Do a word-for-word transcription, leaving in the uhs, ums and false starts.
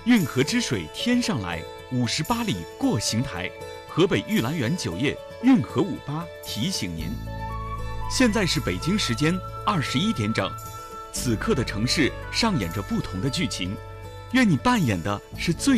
运河之水天上来，五十八里过邢台。河北玉兰园酒业运河五八提醒您，现在是北京时间二十一点整，此刻的城市上演着不同的剧情，愿你扮演的是最